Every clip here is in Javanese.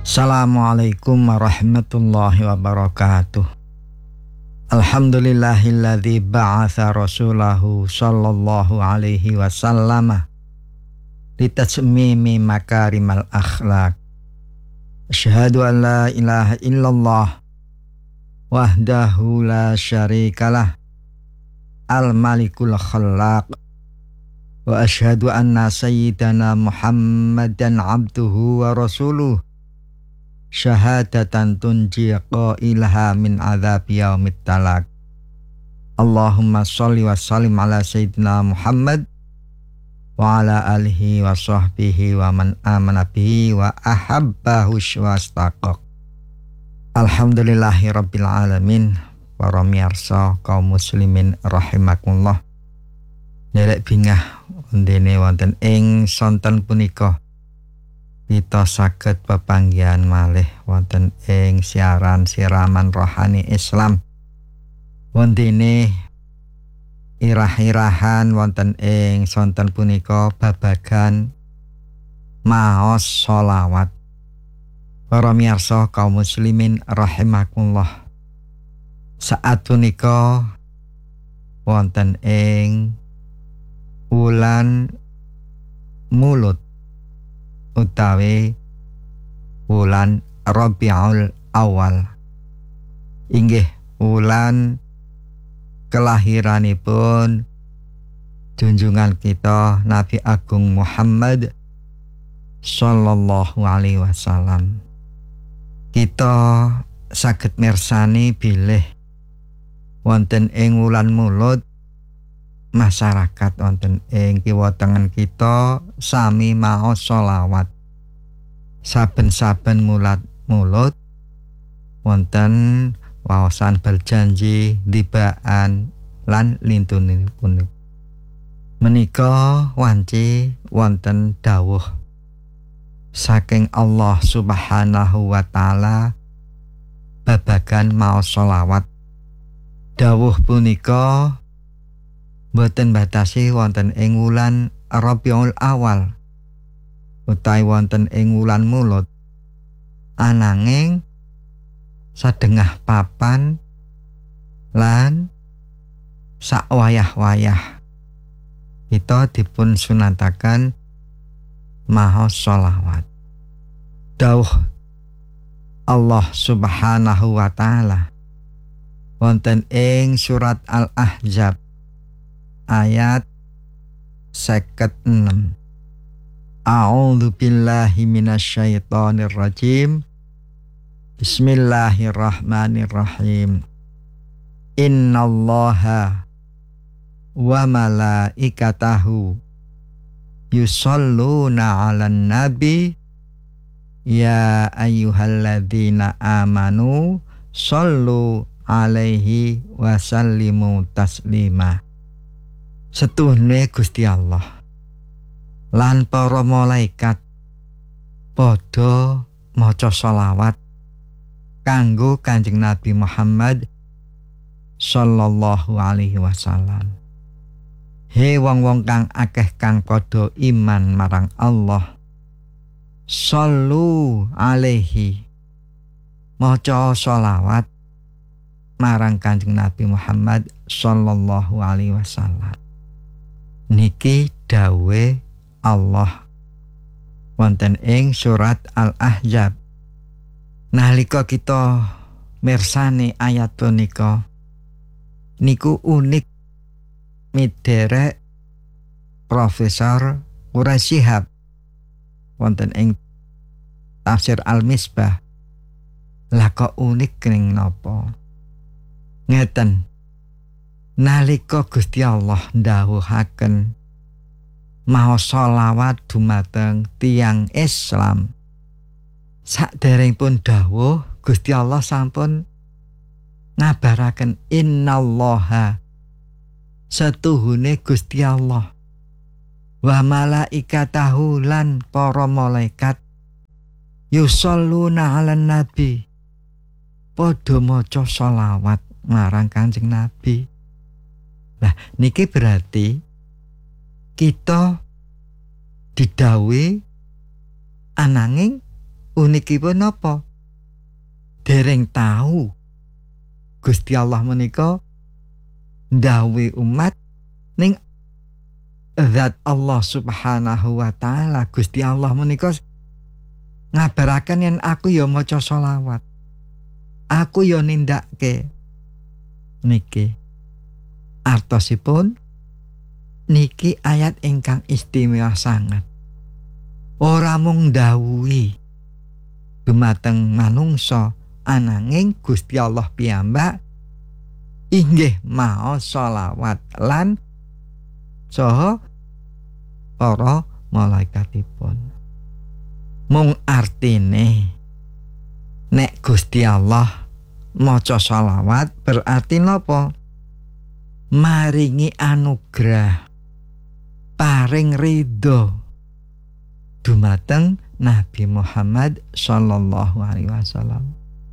Assalamualaikum warahmatullahi wabarakatuh. Alhamdulillahilladzi ba'atha rasulahu sallallahu alaihi wasallam litasmimi makarimal akhlaq. Asyhadu an la ilaha illallah wahdahu la syarikalah al-malikul khallaq. Wa asyhadu anna sayyidana Muhammadan abduhu wa rasuluh syahadatan tunji qailaha min adzab yaumit talaq. Allahumma sholli wa sallim ala sayyidina Muhammad wa ala alihi wa sahbihi wa man amana bihi wa ahabbahu wastaqaq. Alhamdulillahi rabbil alamin. Para miyarsa kaum muslimin rahimakumullah. Nderek bingah ndene wonten ing sonten punika kita saged pepanggihan malih wonten ing siaran siraman rohani Islam. Wondene irah-irahan wonten ing sonten punika babagan maos sholawat. Para miyarsa kaum muslimin rahimakumullah. Saat punika wonten ing wulan Mulud utawi wulan Rabiul Awal, inggih wulan kelahiranipun junjungan kita Nabi Agung Muhammad sallallahu alaihi wasallam. Kita saged mirsani bilih wonten ing wulan Mulud masyarakat wonten ing kiwa tengen kita sami maos sholawat. Saben-saben mulud wonten waosan berjanji dibaan lan lintunipun. Menika wanci wonten dawuh saking Allah Subhanahu wa taala babagan maos sholawat. Dawuh punika boten batasi wonten ing wulan Rabiul Awal utawi wonten ing wulan Mulud, ananging sadengah papan lan sak wayah-wayah kita dipun sunataken maos sholawat. Dawuh Allah Subhanahu wa taala wonten ing surat Al-Ahzab ayat 56. A'udzu billahi minasyaitonir rajim. Bismillahirrahmanirrahim. Innallaha wa malaikatahu yusholluna 'alan nabi ya ayyuhalladzina amanu shollu 'alaihi wa sallimu taslima. Setuhne Gusti Allah lan para malaikat padha maca sholawat kanggo Kanjeng Nabi Muhammad sallallahu alaihi wasallam. He wong-wong kang akeh kang padha iman marang Allah, shollu alaihi, maca sholawat marang Kanjeng Nabi Muhammad sallallahu alaihi wasallam. Niki dawe Allah wonten ing surat Al-Ahzab. Nalika kita mirsani ayat punika niku unik miderek Profesor Quraish Shihab wonten ing tafsir Al-Misbah. Lah kok unik ning napa? Ngeten. Nalika Gusti Allah ndhawuhaken maos sholawat dumateng tiyang Islam, saderengipun dawuh Gusti Allah sampun ngabaraken innallaha, setuhune Gusti Allah, wa malaikatahu lan para malaikat yusholluna 'alan nabi, padha maca sholawat marang Kanjeng Nabi. Nah, niki berarti kita didhawuhi ananging Unikipun napa? Dereng tahu Gusti Allah menika ndhawuhi umat ning zat Allah Subhanahu wa taala. Gusti Allah menika ngabaraken yen aku ya maca selawat. Aku ya nindakake niki. Artosipun niki ayat ingkang istimewa sangat. Ora mung ndhawuhi dumateng manungsa ananging Gusti Allah piyambak inggih maha selawat lan saha para malaikatipun. Mung artine nek Gusti Allah maca selawat berarti napa? Maringi anugrah, paring ridho dumateng Nabi Muhammad sallallahu alaihi wasallam.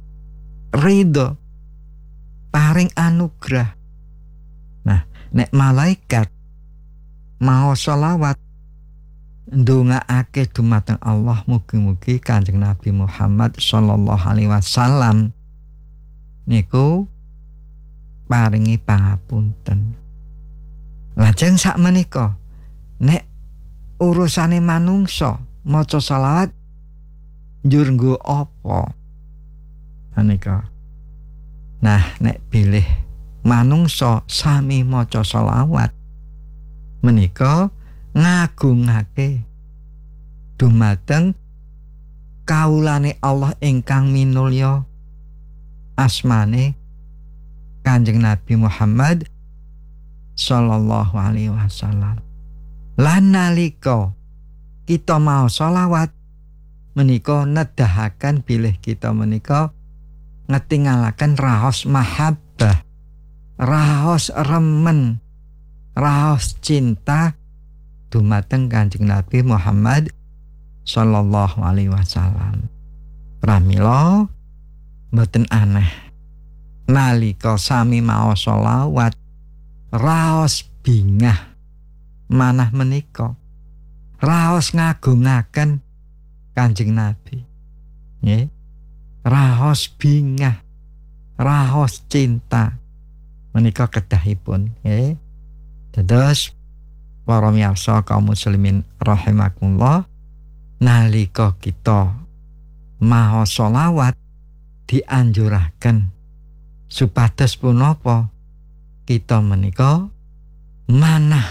Ridho, paring anugrah. Nah, nek malaikat mau selawat ndongaake dumateng Allah mugi-mugi Kanjeng Nabi Muhammad sallallahu alaihi wasallam niku paringi pangapunten. Lajeng sakmenika nek urusane manungsa maca selawat njur nggo apa? Anika. Nah, nek bilih manungsa sami maca selawat menika ngagungake dumateng kaulane Allah ingkang minulya asmane Kanjeng Nabi Muhammad sallallahu alaihi wasallam. Lan nalika kita mau selawat menika nedahaken bilih kita menika ngetingalaken raos mahabbah, raos remen, raos cinta dumateng Kanjeng Nabi Muhammad sallallahu alaihi wasallam. Pramila mboten aneh nalika sami maos selawat raos bingah manah menika raos ngagungaken Kanjeng Nabi. Nggih. Raos bingah, raos cinta menika kedahipun, nggih. Dados para miyarsa kaum muslimin rahimakumullah, nalika kita maos selawat dianjuraken supados punapa kita menika manah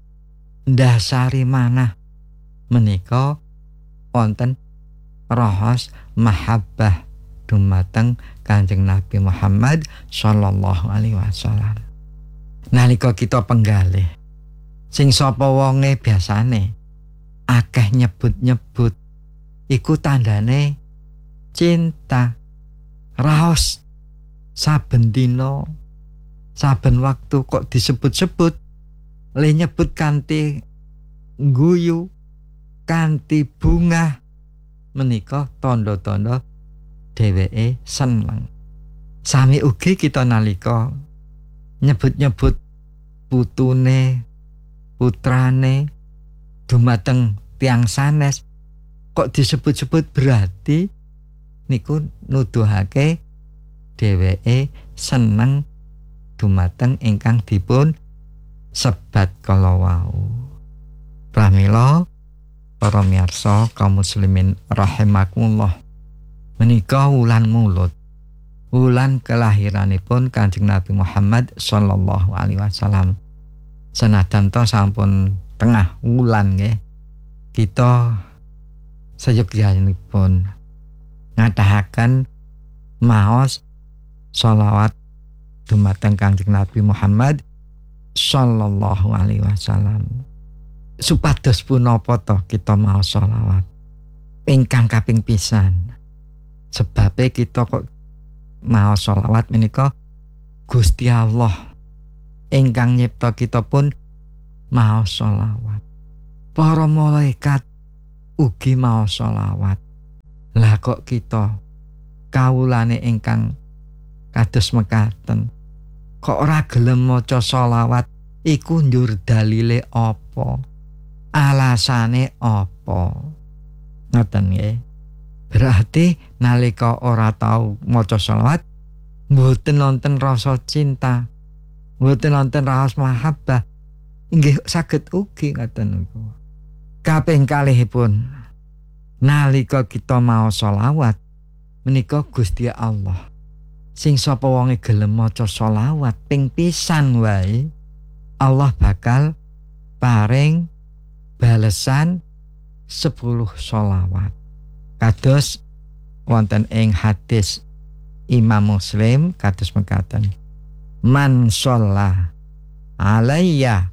ndasari manah menika wonten raos mahabbah dumateng Kanjeng Nabi Muhammad sallallahu alaihi wasallam. Nalika kita penggalih sing sapa wonge biasane akeh nyebut-nyebut iku tandane cinta. Raos saben dina saben waktu kok disebut-sebut le nyebut kanthi guyu kanthi bunga menika tanda-tanda dheweke seneng. Sami ugi kita nalika nyebut-nyebut putune putrane dumateng tiang sanes kok disebut-sebut berarti niku nuduhake dheweke seneng dumateng ingkang dipun sebat kala wau. Pramila para miyarsa kaum muslimin rahimakumullah, menika wulan Maulud, wulan kelahiranipun Kanjeng Nabi Muhammad sallallahu alaihi wasallam. Senajan to sampun tengah wulan nggih, kita sayogyanipun ngadahaken maos shalawat dumateng Kanjeng Nabi Muhammad sallallahu alaihi wasallam. Supados punapa to kita maos shalawat ingkang kaping pisan. Sebabe kita kok maos shalawat menika Gusti Allah ingkang nyipta kita pun maos shalawat. Para malaikat ugi maos shalawat. Lah kok kita kawulane ingkang kados mekaten kok ora gelem maca shalawat, iku njur dalile apa? Alasane apa? Ngoten nggih. Berarti nalika ora tau maca selawat mboten nonton rasa cinta, mboten nonton rasa mahabbah. Nggih saged ugi ngoten niku. Kaping kalihipun nalika kita maos selawat menika Gusti Allah sing sapa wonge gelem maca selawat ping pisan wae Allah bakal paring balesan 10 selawat. Kados wonten ing hadis Imam Muslim kados mekaten. Man shalla alayya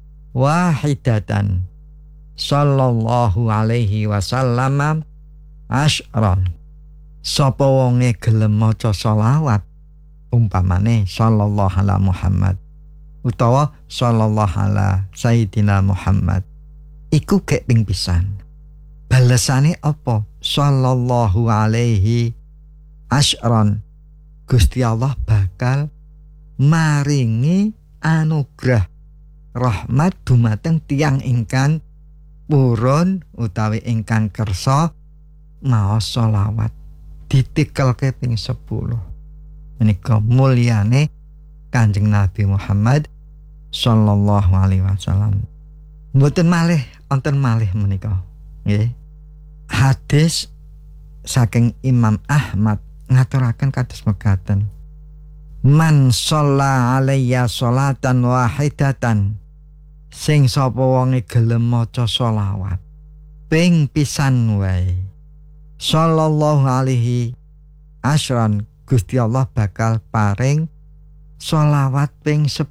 wahidatan sallallahu alaihi wasallam asyran. Sapa wonge gelem maca selawat umpamane sallallahu ala Muhammad utawa sallallahu ala Sayyidina Muhammad iku gek ping pisan. Balesane apa? Sallallahu alaihi asyran. Gusti Allah bakal maringi anugrah rahmat dumateng tiyang ingkang purun utawi ingkang kersa maos selawat ditikelke ping 10. Menika mulyane Kanjeng Nabi Muhammad sallallahu alaihi wasallam. Mboten malih wonten malih menika nggih. Hadis saking Imam Ahmad ngaturaken kados mekaten. Man shalla alayya sholatan wahidatan. Sing sapa wonge gelem maca selawat ping pisan wae. Sallallahu alaihi asyran. Gusti Allah bakal paring selawat ping 10.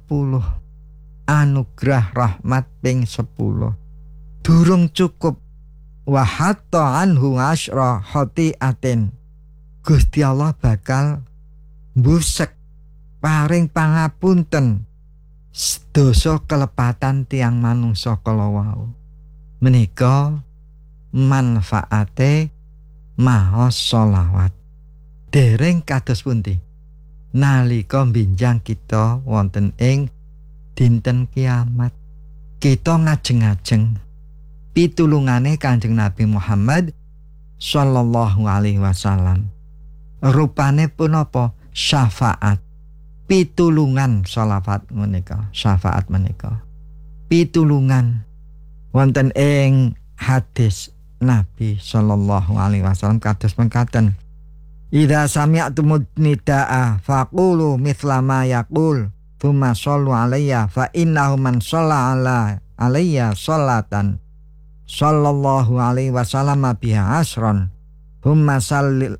Anugerah rahmat ping 10. Durung cukup wa hatta anhu asyra khati'atin. Gusti Allah bakal mbusek paring pangapunten dosa kelepatan tiang manungsa kala wau. Menika manfaate maos selawat. Dereng kados pundi nalika benjang kita wonten ing dinten kiamat kita ngajeng-ajeng pitulungane Kanjeng Nabi Muhammad sallallahu alaihi wasallam. Rupane pun apa? Syafaat. Pitulungan selawat menika, syafaat menika. Pitulungan wonten ing hadis Nabi sallallahu alaihi wasallam kados mengkaten. Idza sami'tumud nidaa faqulu mithla ma yaqul tsumma shallu alayya fa innahu man shalla alayya sholatan sallallahu alaihi wasallam biha asron tsumma sallu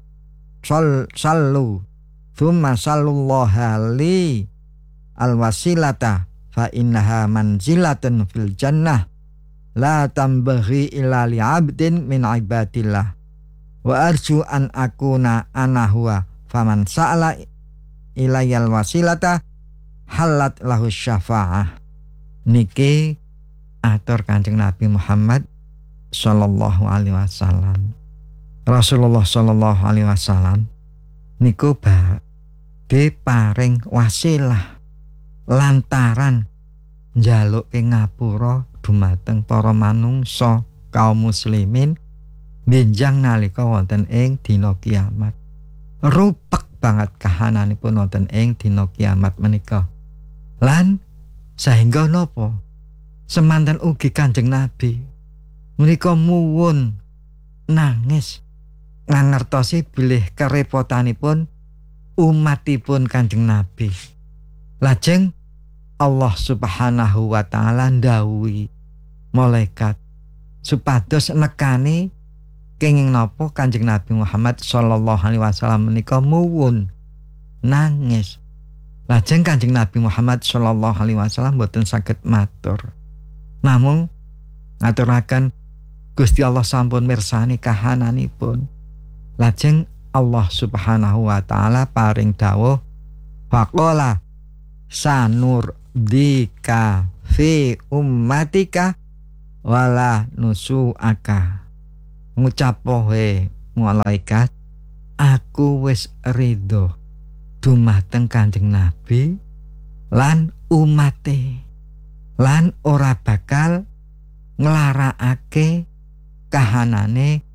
thumma sallallahu li alwasilata fa innaha manzilatun fil jannah la tambaghi illa li 'abdin min ibadillah wa arju an akuna ana huwa faman sa'ala ilayal wasilata halat lahu syafa'ah. Niki atur Kanjeng Nabi Muhammad sallallahu alaihi wasallam. Rasulullah sallallahu alaihi wasallam niku badhe paring wasilah lantaran njaluke ngapura dumateng para manungsa kaum muslimin benjang nalika wonten ing dina kiamat. Rupek banget kahananipun wonten ing dina kiamat menika. Lan sehingga napa? Semanten ugi Kanjeng Nabi menika muwun nangis ngangertosi bilih kerepotanipun umatipun Kanjeng Nabi. Lajeng Allah Subhanahu wa taala ndhawuhi malaikat supados nekani kenging napa Kanjeng Nabi Muhammad sallallahu alaihi wasallam menika muwun nangis. Lajeng Kanjeng Nabi Muhammad sallallahu alaihi wasallam boten saged matur. Namung ngaturaken Gusti Allah sampun mirsani kahananipun. Lajeng Allah Subhanahu wa taala paring dawuh faqala sanur dika fi ummatika wala nusuaka. Ngucap wae malaikat aku wis ridho dumateng Kanjeng Nabi lan umate lan ora bakal nglarakake kahanane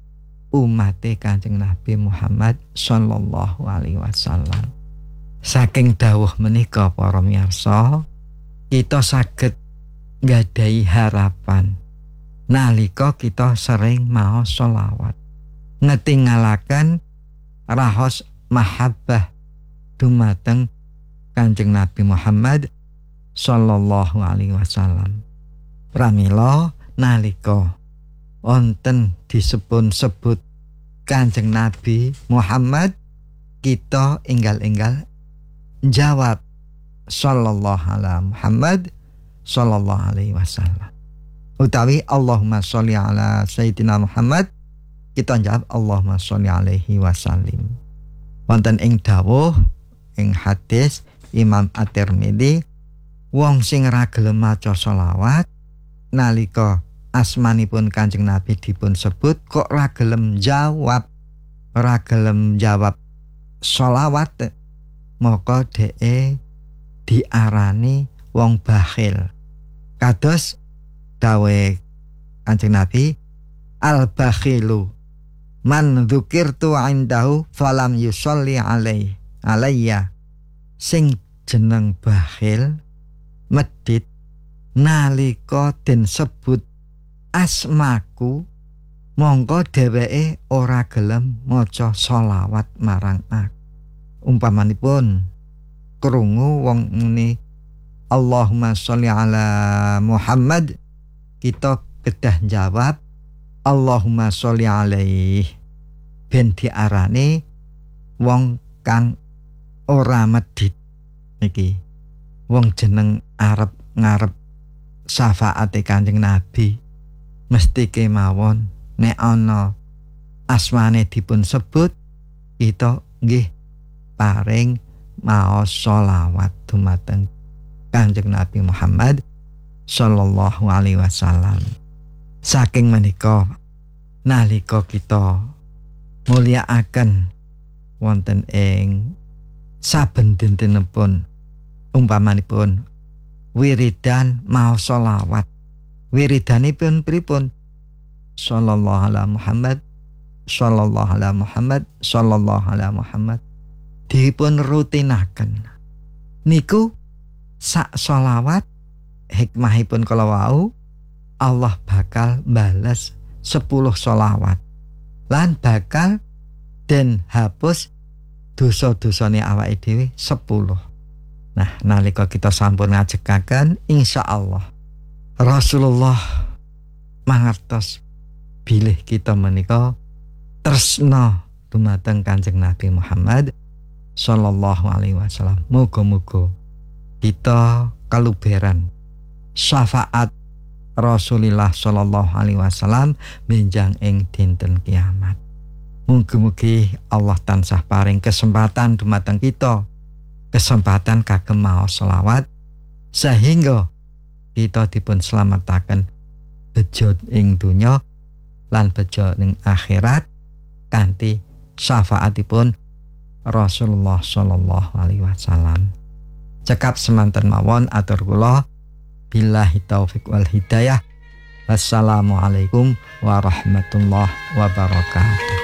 umate Kanjeng Nabi Muhammad sallallahu alaihi wasallam. Saking dawuh menika para miyarsa, kita saged nggadahi harapan nalika kita sering maos sholawat, ngetingalaken rahos mahabbah dumateng Kanjeng Nabi Muhammad sallallahu alaihi wasallam. Pramila nalika wonten disebut Kanjeng Nabi Muhammad, kita enggal-enggal jawab sallallahu ala Muhammad sallallahu alaihi wasallam. Utawi Allahumma sholli ala Sayyidina Muhammad, kita jawab Allahumma sholli alaihi wasallim. Wonten ing dawuh ing hadis Imam At-Tirmidzi, wong sing ra gelem maca selawat nalika asmanipun Kanjeng Nabi dipun sebut kok ra gelem jawab selawat, maka dhek diarani wong bakhil. Kados dawuh Kanjeng Nabi, al bakhilu man dzukirtu indahu falam yusolli alayya. Sing jeneng bakhil medhit nalika den sebut asmaku mongko dheweke ora gelem maca selawat marang aku. Umpamanipun krungu wong muni Allahumma sholli ala Muhammad, kita kedah jawab Allahumma sholli alaihi, ben diarani wong kang ora medhit. Niki wong jeneng arep ngarep syafaate Kanjeng Nabi mesti kemawon nek ana asmane dipun sebut kita nggih paring maos sholawat dumateng Kanjeng Nabi Muhammad sallallahu alaihi wasallam. Saking menika nalika kita mulyakaken wonten ing saben dintenipun umpamanipun wiridan maos sholawat, wiridanipun pripun? Sallallahu ala Muhammad, sallallahu ala Muhammad, sallallahu ala Muhammad. Dipun rutinaken. Niku sak sholawat hikmahipun kala wau Allah bakal bales 10 sholawat lan bakal den hapus dosa-dosane awake dhewe 10. Nah, nalika kita sampun ngajegaken insyaallah Rasulullah mangertos bilih kita menika tresna dumateng Kanjeng Nabi Muhammad sallallahu alaihi wasallam. Muga-muga kita kaluberan syafaat Rasulullah sallallahu alaihi wasallam menjang ing dinten kiamat. Mugi-mugi Allah tansah paring kesempatan dumateng kita, kesempatan kagem maos selawat sehingga kita dipun slametaken bejo ing donya lan bejo ing akhirat kanthi syafaatipun Rasulullah sallallahu alaihi wasallam. Cekap semanten mawon atur kula, billahi taufik wal hidayah. Wassalamualaikum warahmatullahi wabarakatuh.